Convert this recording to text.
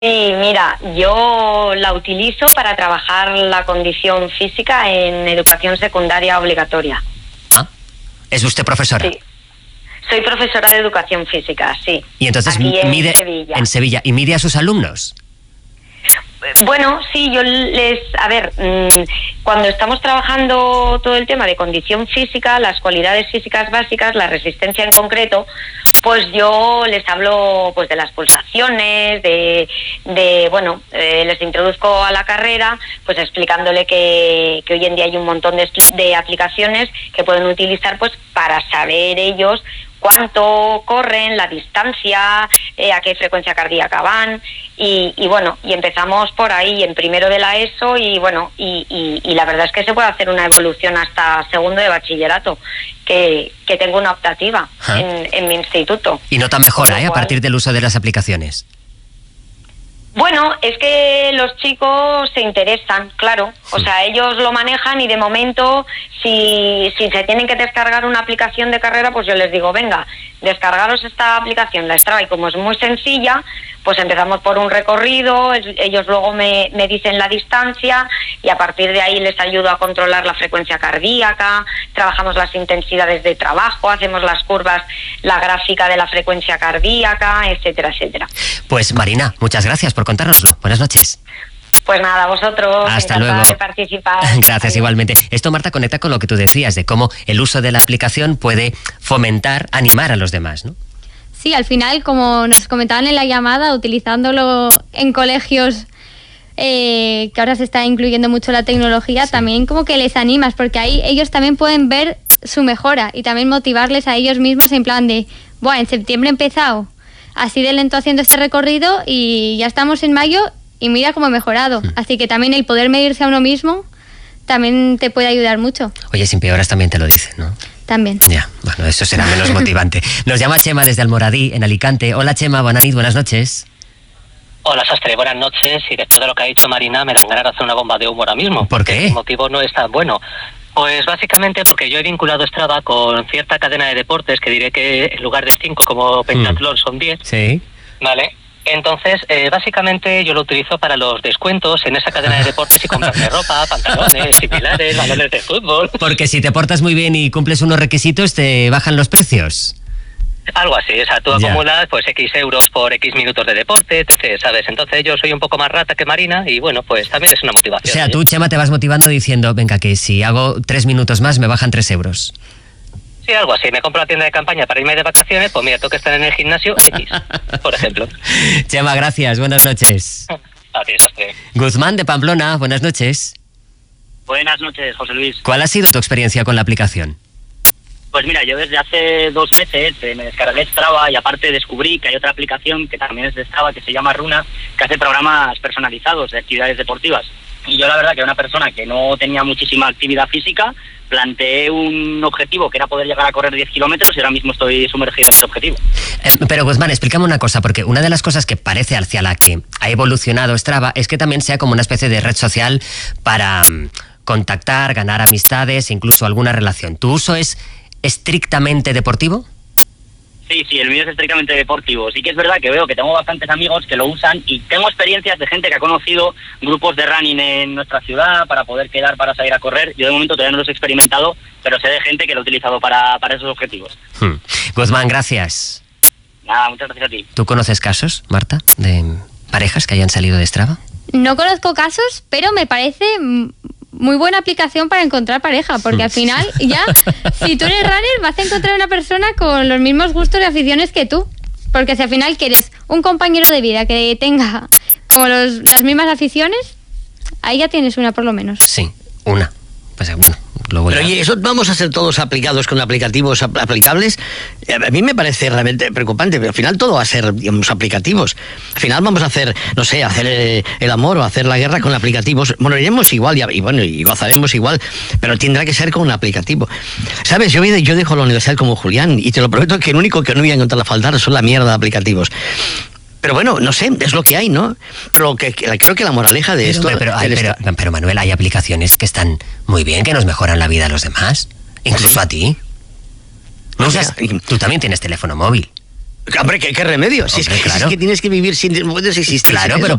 Sí, mira, yo la utilizo para trabajar la condición física en educación secundaria obligatoria. Ah, ¿es usted profesora? Sí, soy profesora de educación física, sí. Y entonces aquí mide Sevilla. En Sevilla. ¿Y mide a sus alumnos? Bueno, sí, yo cuando estamos trabajando todo el tema de condición física, las cualidades físicas básicas, la resistencia en concreto, pues yo les hablo pues de las pulsaciones, les introduzco a la carrera, pues explicándole que hoy en día hay un montón de aplicaciones que pueden utilizar pues para saber ellos cuánto corren, la distancia, a qué frecuencia cardíaca van y empezamos por ahí en primero de la ESO y la verdad es que se puede hacer una evolución hasta segundo de bachillerato, que tengo una optativa en mi instituto. Y nota mejora, a partir del uso de las aplicaciones. Bueno, es que los chicos se interesan, claro. O sea, ellos lo manejan y de momento, si se tienen que descargar una aplicación de carrera, pues yo les digo, venga, descargaros esta aplicación, la Strava, y como es muy sencilla, pues empezamos por un recorrido, ellos luego me dicen la distancia y a partir de ahí les ayudo a controlar la frecuencia cardíaca, trabajamos las intensidades de trabajo, hacemos las curvas, la gráfica de la frecuencia cardíaca, etcétera, etcétera. Pues Marina, muchas gracias por contárnoslo. Buenas noches. Pues nada, vosotros, hasta encantada luego de participar. Gracias. Adiós. Igualmente. Esto, Marta, conecta con lo que tú decías, de cómo el uso de la aplicación puede fomentar, animar a los demás, ¿no? Sí, al final, como nos comentaban en la llamada, utilizándolo en colegios que ahora se está incluyendo mucho la tecnología, sí, también como que les animas, porque ahí ellos también pueden ver su mejora y también motivarles a ellos mismos en plan de, bueno, en septiembre he empezado así de lento haciendo este recorrido y ya estamos en mayo y mira cómo he mejorado. Así que también el poder medirse a uno mismo también te puede ayudar mucho. Oye, si empeoras también te lo dicen, ¿no? También. Ya, bueno, eso será menos motivante. Nos llama Chema desde Almoradí, en Alicante. Hola, Chema, buenas noches. Hola, Sastre, buenas noches. Y después de lo que ha dicho Marina, me dan ganas de hacer una bomba de humo ahora mismo. ¿Por qué? El motivo no es tan bueno. Pues básicamente porque yo he vinculado Strava con cierta cadena de deportes, que diré que en lugar de 5 como pentatlón son 10. Sí. Vale. Entonces, básicamente yo lo utilizo para los descuentos en esa cadena de deportes y comprarme ropa, pantalones similares, balones de fútbol. Porque si te portas muy bien y cumples unos requisitos, te bajan los precios. Algo así, o sea, tú acumulas pues X euros por X minutos de deporte, etc., ¿sabes? Entonces yo soy un poco más rata que Marina y bueno, pues también es una motivación. O sea, tú, Chema, te vas motivando diciendo, venga, que si hago 3 minutos más me bajan 3 euros. Sí, algo así. Me compro la tienda de campaña para irme de vacaciones, pues mira, tengo que estar en el gimnasio X, por ejemplo. Chema, gracias. Buenas noches. A ti, Sastre. Guzmán, de Pamplona. Buenas noches. Buenas noches, José Luis. ¿Cuál ha sido tu experiencia con la aplicación? Pues mira, yo desde hace 2 meses me descargué Strava y aparte descubrí que hay otra aplicación que también es de Strava, que se llama Runa, que hace programas personalizados de actividades deportivas. Y yo la verdad que era una persona que no tenía muchísima actividad física, planteé un objetivo que era poder llegar a correr 10 kilómetros y ahora mismo estoy sumergido en ese objetivo. Pero Guzmán, explícame una cosa, porque una de las cosas que parece hacia la que ha evolucionado Strava es que también sea como una especie de red social para contactar, ganar amistades, incluso alguna relación. ¿Tu uso es estrictamente deportivo? Sí, el mío es estrictamente deportivo. Sí que es verdad que veo que tengo bastantes amigos que lo usan y tengo experiencias de gente que ha conocido grupos de running en nuestra ciudad para poder quedar para salir a correr. Yo de momento todavía no los he experimentado, pero sé de gente que lo ha utilizado para esos objetivos. Guzmán, gracias. Nada, muchas gracias a ti. ¿Tú conoces casos, Marta, de parejas que hayan salido de Strava? No conozco casos, pero me parece muy buena aplicación para encontrar pareja, porque al final ya, si tú eres runner, vas a encontrar una persona con los mismos gustos y aficiones que tú, porque si al final quieres un compañero de vida que tenga como las mismas aficiones, ahí ya tienes una por lo menos. Sí, una. Pues bueno, luego pero ya. oye, ¿eso vamos a ser todos aplicados con aplicativos aplicables? A mí me parece realmente preocupante, pero al final todo va a ser, digamos, aplicativos. Al final vamos a hacer, no sé, hacer el amor o hacer la guerra con aplicativos. Bueno, iremos igual y gozaremos igual, pero tendrá que ser con un aplicativo. ¿Sabes? Yo dejo la universidad como Julián y te lo prometo que el único que no voy a encontrar a faltar son la mierda de aplicativos. Pero bueno, no sé, es lo que hay, ¿no? Pero creo que la moraleja de esto... Pero Manuel, hay aplicaciones que están muy bien, que nos mejoran la vida a los demás. Incluso a ti. ¿No usas? Tú también tienes teléfono móvil. Hombre, ¿qué remedio? Si es que tienes que vivir sin... Puedes existir. Claro, pero